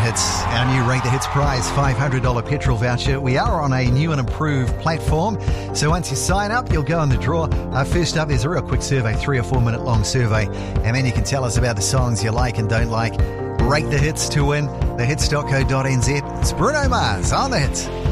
Hits, our new Rate the Hits prize, $500 petrol voucher. We are on a new and improved platform, so once you sign up, you'll go in the draw. First up, there's a real quick survey, 3 or 4 minute long survey, and then you can tell us about the songs you like and don't like. Rate the Hits to win, thehits.co.nz. It's Bruno Mars on The Hits.